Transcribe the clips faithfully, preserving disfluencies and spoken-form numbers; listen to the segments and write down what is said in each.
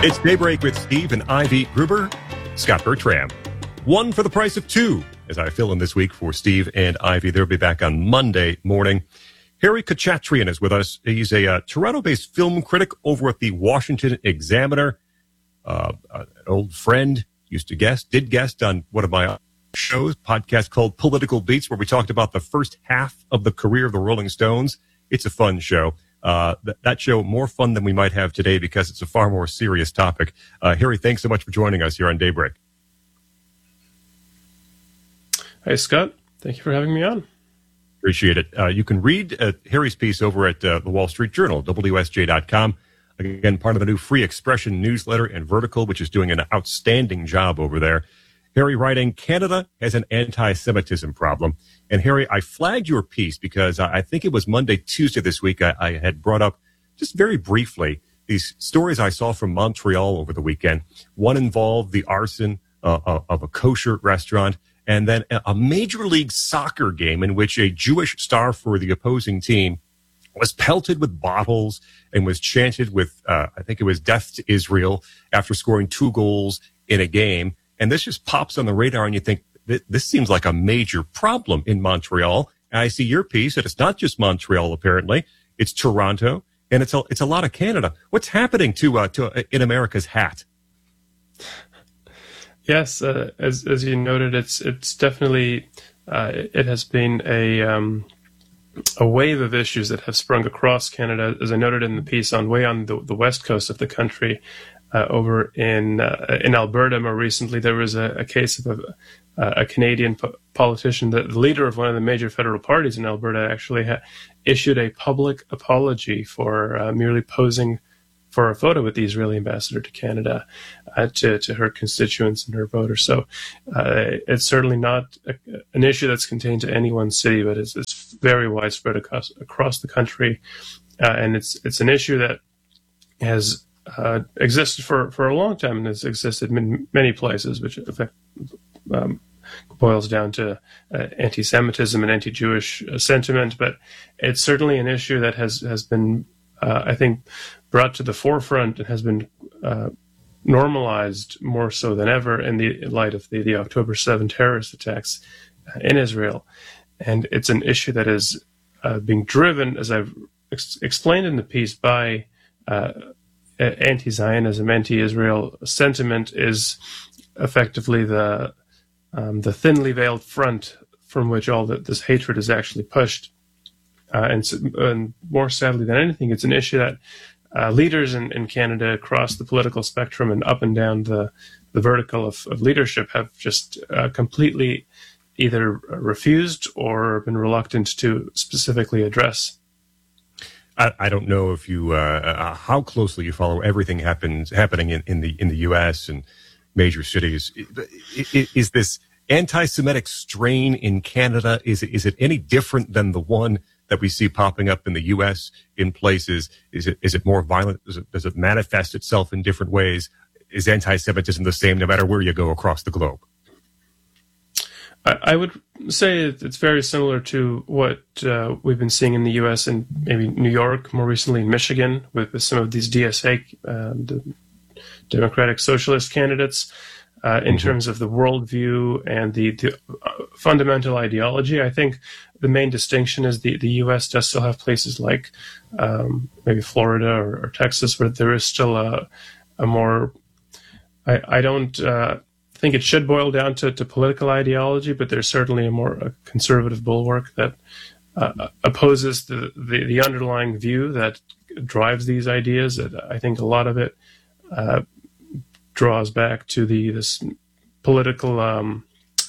It's Daybreak with Steve and Ivy Gruber, Scott Bertram. One for the price of two, as I fill in this week for Steve and Ivy. They'll be back on Monday morning. Harry Khachatryan is with us. He's a uh, Toronto-based film critic over at the Washington Examiner. Uh, an old friend, used to guest, did guest on one of my shows, podcast called Political Beats, where we talked about the first half of the career of the Rolling Stones. It's a fun show. Uh, th- that show, more fun than we might have today because it's a far more serious topic. Uh, Harry, thanks so much for joining us here on Daybreak. Hey, Scott. Thank you for having me on. Appreciate it. Uh, you can read uh, Harry's piece over at uh, the Wall Street Journal, W S J dot com. Again, part of the new Free Expression newsletter and Vertical, which is doing an outstanding job over there. Harry writing, Canada has an anti-Semitism problem. And Harry, I flagged your piece because I think it was Monday, Tuesday this week. I, I had brought up just very briefly these stories I saw from Montreal over the weekend. One involved the arson uh, of a kosher restaurant, and then a Major League Soccer game in which a Jewish star for the opposing team was pelted with bottles and was chanted with, uh, I think it was death to Israel after scoring two goals in a game. And this just pops on the radar and you think, this seems like a major problem in Montreal. And I see your piece that it's not just Montreal, apparently. It's Toronto, and it's a, it's a lot of Canada. What's happening to, uh, to uh, in America's hat? Yes, uh, as as you noted, it's it's definitely uh, it has been a um, a wave of issues that have sprung across Canada. As I noted in the piece, on way on the, the west coast of the country, uh, over in uh, in Alberta, more recently, there was a, a case of a, a Canadian po- politician, the, the leader of one of the major federal parties in Alberta, actually ha- issued a public apology for uh, merely posing for a photo with the Israeli ambassador to Canada, uh, to, to her constituents and her voters. So uh, it's certainly not a, an issue that's contained to any one city, but it's, it's very widespread across across the country, uh, and it's it's an issue that has uh, existed for, for a long time and has existed in many places, which affect, um, boils down to uh, anti-Semitism and anti-Jewish uh, sentiment. But it's certainly an issue that has has been, uh, I think, brought to the forefront and has been uh, normalized more so than ever in the in light of the, the October seventh terrorist attacks in Israel. And it's an issue that is uh, being driven, as I've ex- explained in the piece, by uh, anti-Zionism, anti-Israel sentiment is effectively the um, the thinly veiled front from which all the, this hatred is actually pushed. Uh, and, and more sadly than anything, it's an issue that Uh, leaders in, in Canada across the political spectrum and up and down the, the vertical of, of leadership have just uh, completely either refused or been reluctant to specifically address. I, I don't know if you uh, uh, how closely you follow everything happens happening in, in the in the U S and major cities. Is, is this anti-Semitic strain in Canada, is it, is it any different than the one that we see popping up in the U S in places? Is it is it more violent? Does it, does it manifest itself in different ways? Is anti-Semitism the same no matter where you go across the globe? I, I would say it's very similar to what uh, we've been seeing in the U S and maybe New York, more recently in Michigan, with, with some of these D S A, uh, the Democratic Socialist candidates. Uh, in mm-hmm. terms of the worldview and the, the uh, fundamental ideology, I think the main distinction is the, the U S does still have places like um, maybe Florida or, or Texas where there is still a, a more, I, I don't uh, think it should boil down to, to political ideology, but there's certainly a more a conservative bulwark that uh, opposes the, the, the underlying view that drives these ideas. I think a lot of it uh, draws back to the this political um,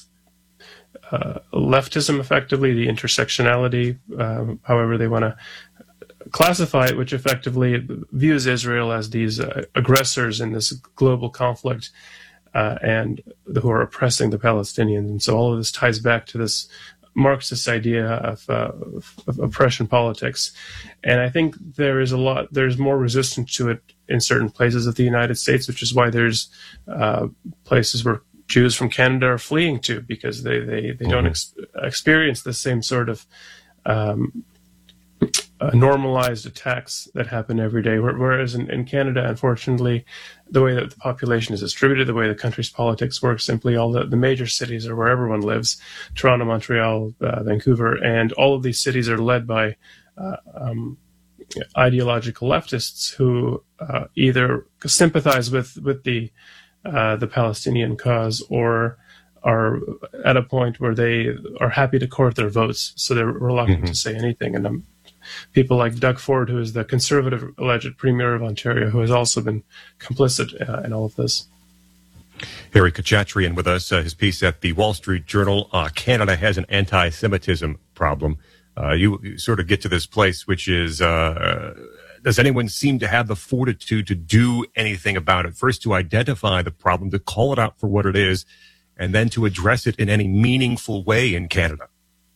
uh, leftism, effectively, the intersectionality, um, however they want to classify it, which effectively views Israel as these uh, aggressors in this global conflict uh, and who are oppressing the Palestinians. And so all of this ties back to this Marxist idea of, uh, of, of oppression politics. And I think there is a lot, there's more resistance to it in certain places of the United States, which is why there's uh, places where Jews from Canada are fleeing to, because they, they, they mm-hmm. don't ex- experience the same sort of um, uh, normalized attacks that happen every day. Whereas in, in Canada, unfortunately, the way that the population is distributed, the way the country's politics work, simply all the, the major cities are where everyone lives, Toronto, Montreal, uh, Vancouver, and all of these cities are led by uh, um, ideological leftists who uh, either sympathize with, with the uh, the Palestinian cause or are at a point where they are happy to court their votes, so they're reluctant mm-hmm. to say anything. And um, people like Doug Ford, who is the conservative alleged premier of Ontario, who has also been complicit uh, in all of this. Harry Khachaturian with us, uh, his piece at the Wall Street Journal, uh, Canada has an anti-Semitism problem. Uh, you, you sort of get to this place, which is, uh, does anyone seem to have the fortitude to do anything about it? First, to identify the problem, to call it out for what it is, and then to address it in any meaningful way in Canada?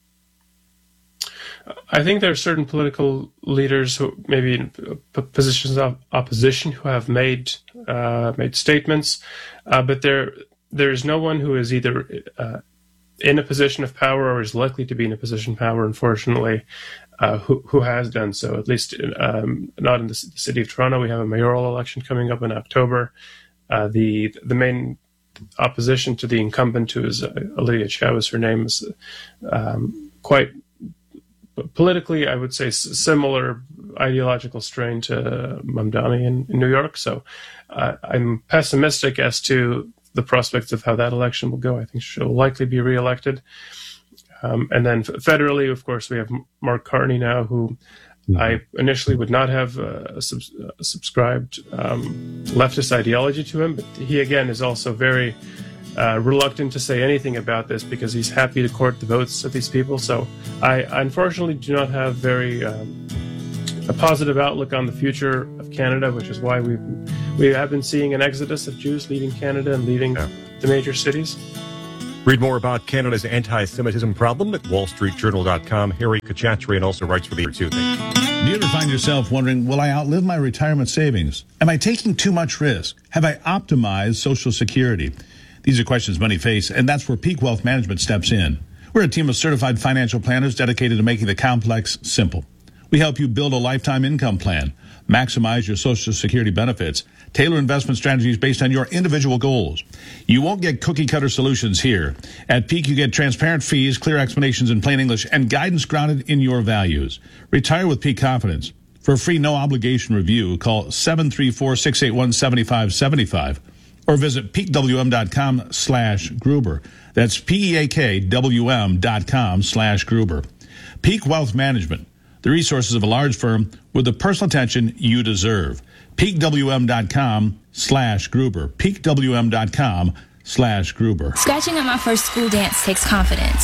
I think there are certain political leaders who maybe in positions of opposition who have made uh, made statements, uh, but there there is no one who is either uh, in a position of power or is likely to be in a position of power, unfortunately, uh, who who has done so. At least um, not in the city of Toronto. We have a mayoral election coming up in October. Uh, the the main opposition to the incumbent, who is uh, Lydia Chow, is her name, is um, quite politically, I would say, similar ideological strain to Mamdani in, in New York. So uh, I'm pessimistic as to the prospects of how that election will go. I think she'll likely be reelected. Um, and then federally, of course, we have Mark Carney now, who mm-hmm. I initially would not have uh, sub- uh, subscribed um, leftist ideology to him, but he again is also very uh, reluctant to say anything about this because he's happy to court the votes of these people. So I unfortunately do not have very um, a positive outlook on the future of Canada, which is why we've we have been seeing an exodus of Jews leaving Canada and leaving yeah. the major cities. Read more about Canada's anti-Semitism problem at wall street journal dot com. Harry Khachaturian also writes for the too. Do you ever find yourself wondering, will I outlive my retirement savings? Am I taking too much risk? Have I optimized Social Security? These are questions many face, and that's where Peak Wealth Management steps in. We're a team of certified financial planners dedicated to making the complex simple. We help you build a lifetime income plan, maximize your Social Security benefits, tailor investment strategies based on your individual goals. You won't get cookie-cutter solutions here. At Peak, you get transparent fees, clear explanations in plain English, and guidance grounded in your values. Retire with Peak confidence. For a free, no-obligation review, call seven three four, six eight one, seven five seven five or visit peak w m dot com slash Gruber. That's P E A K W M dot com slash Gruber. Peak Wealth Management, the resources of a large firm with the personal attention you deserve. peak w m dot com slash Gruber. peak w m dot com slash Gruber. Scratching at my first school dance takes confidence.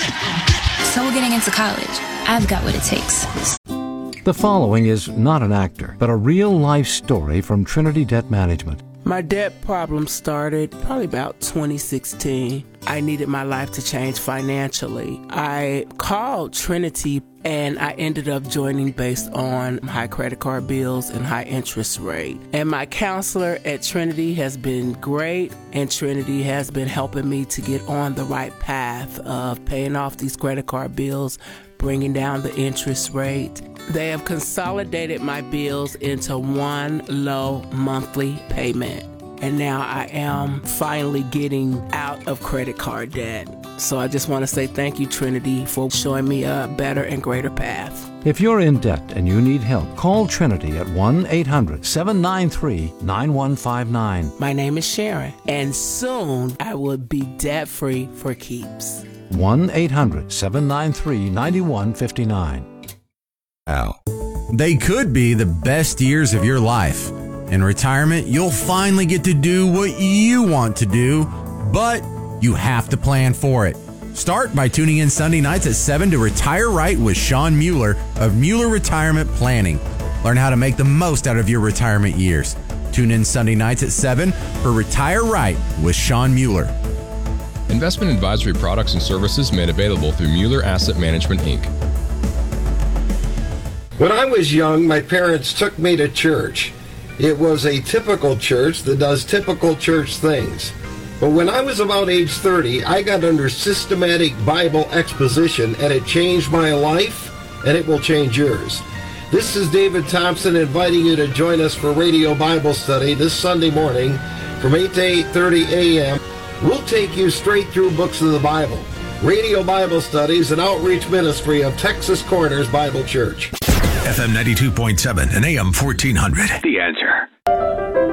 So getting into college, I've got what it takes. The following is not an actor, but a real-life story from Trinity Debt Management. My debt problem started probably about twenty sixteen. I needed my life to change financially. I called Trinity and I ended up joining based on high credit card bills and high interest rate. And my counselor at Trinity has been great, and Trinity has been helping me to get on the right path of paying off these credit card bills, bringing down the interest rate. They have consolidated my bills into one low monthly payment. And now I am finally getting out of credit card debt. So I just want to say thank you, Trinity, for showing me a better and greater path. If you're in debt and you need help, call Trinity at one eight hundred, seven nine three, nine one five nine. My name is Sharon, and soon I will be debt-free for keeps. one eight hundred, seven nine three, nine one five nine. Wow. They could be the best years of your life. In retirement, you'll finally get to do what you want to do, but you have to plan for it. Start by tuning in Sunday nights at seven to Retire Right with Sean Mueller of Mueller Retirement Planning. Learn how to make the most out of your retirement years. Tune in Sunday nights at seven for Retire Right with Sean Mueller. Investment advisory products and services made available through Mueller Asset Management, Incorporated. When I was young, my parents took me to church. It was a typical church that does typical church things. But when I was about age thirty, I got under systematic Bible exposition, and it changed my life, and it will change yours. This is David Thompson inviting you to join us for Radio Bible Study this Sunday morning from eight to eight thirty a.m. We'll take you straight through books of the Bible. Radio Bible Study is an outreach ministry of Texas Corners Bible Church. F M ninety-two point seven and A M fourteen hundred. The Answer.